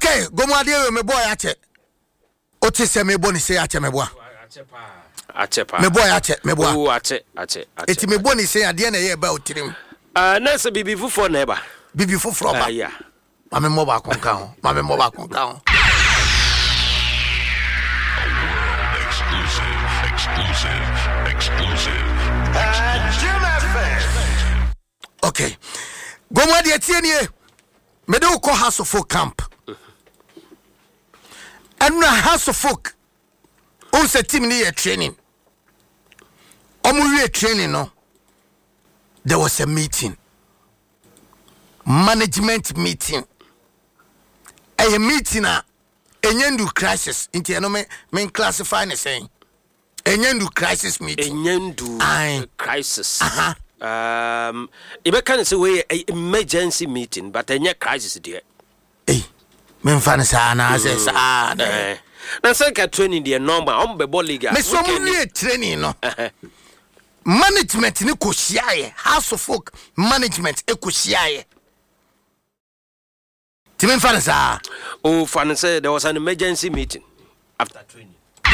Okay, go my dear, me boy, ache. Otis say me boni say ache me boy. Achepa. Me boy ache, me boy. Oh, ache. Eti me boni say ade na ye ba otirim. Nasa bibi fufu neighbor. Bibi fufu ba. Yeah. Mame mo ba konka ho. Mame mo ba konka ho. Exclusive. Jim FM. Okay. Go my dear tie me do ko House of Folk camp. And na House of Folk on se team ni training. Omu training no. There was a meeting. Management meeting. A meeting enyendu crisis. Inti no me classify ne saying. Enyendu crisis meeting. Enyendu crisis. Ibe can say we emergency meeting, but enye crisis there. Men fan sa na say sa. Na say ka training there number on be ball league. Me so mu training no. Management ni ko hia House of Folk management e ko hia Ti men fan sa. Oh, fan say there was an emergency meeting after training.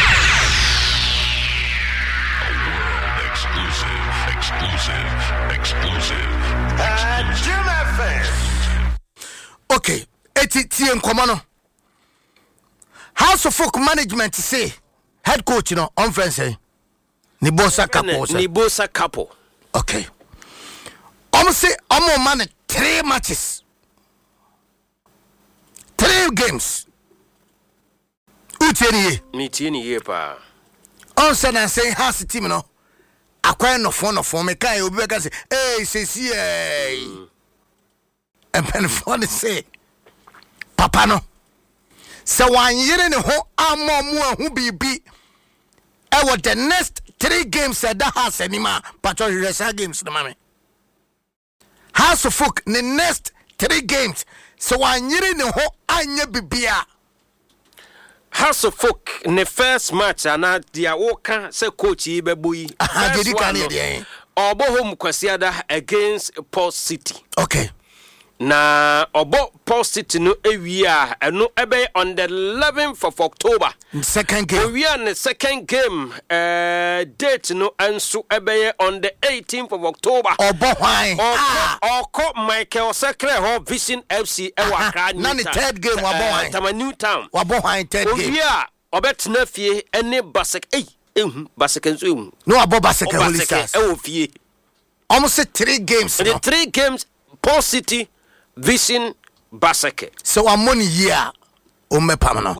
Exclusive. Jim FM. Okay, eti enkomo no. House of Folk management say head coach no on friend say Nibosa couple. Okay. Say man 3 matches. 3 games. Me tieni ye pa. On say na say House team no. Akwa no phone me kai obi ka say say and pen phone say papa no say wan yire ne ho amomu ahu bibi e what the next 3 games at that house anima patro resa games no mame House of Folk the next 3 games so wan yire ne ho anya bibia House of Folk ne first match ana dia woka say coach ibeboyi did can dey obo home kwasiada against Port City. Okay. Na obo Port City no ewia eno ebe on the 11th of October. Second game. We are in the second game date no enso ebe on the 18th of October. Obo hwan. Oko Michael Secre ho Vision FC e wakra na the third game wabo hwan. Tama Newtown. Wabo hwan third game. We are obetna fie ene Basek Basek enso ehu. No abo Basek Holy Stars. E wo fie. Almost 3 games. The 3 games Port City Vision Baseke. So our money here on me pamano.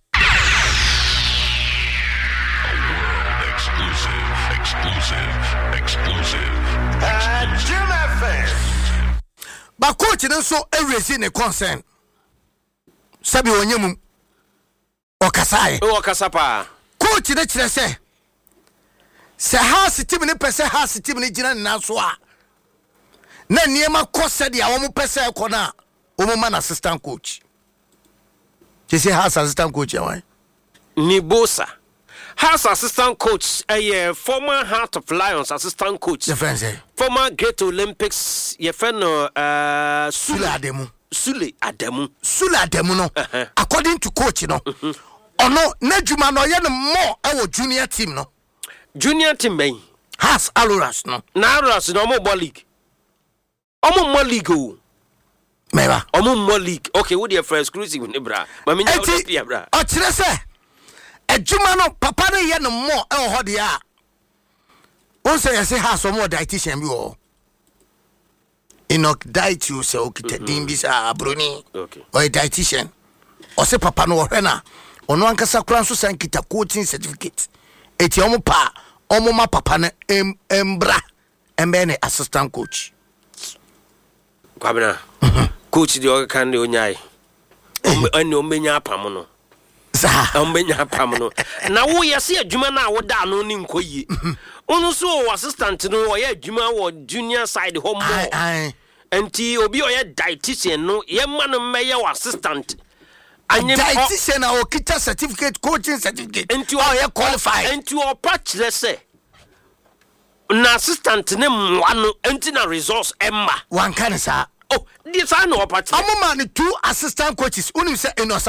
Exclusive. Jim FM. But coach then so everything a concern. Sabi onyemu. Okasai. Okasapa. Coach dey kire say House team ni pese House team ni gina na so a. Na niema kosa dia wo mo pese ko na wo mo man assistant coach. You say House assistant coach why? Nibosa. House assistant coach former Heart of Lions assistant coach. Your friend say. Former Great Olympics your friend Sule Ademu. Sule Ademu no. According to coach no. Ono na djuma no ye no more our junior team no. Junior team ben. House Aluras no. Na Aluras no mo league. Omo mo league o. Meba. Omo mo league. Okay, what your first exclusive ne bra. Ma me nya pia bra. O kire se. Ejuma no papa no ye no more e ho de a. O say you say House more dietitian bi o. Enoch diet you say okita din bi sa broni. Okay. O dietitian. O say papa no hwe na. Ono ankasa kura so san kita coaching certificate. Eti omo pa omo ma papa na embra embe ne assistant coach. Kwabena. Coach di o kan de onyai. Oni ombenya apam no. Sa ombenya apam no. Na wo yesi adwuma na wo da no ni nkoyi. Onu so assistant no wo ye adwuma wo junior side home. Enti obi o ye dietitian no ye ma no meye wo assistant. Dietitian or kita certificate coaching certificate. Enti o ye qualified. Enti o patch lese. Na assistant ne mwa no enti na resource emma. Wan kan sa. Oh, this I know patch. Amoma ni 2 assistant coaches. Unim say eno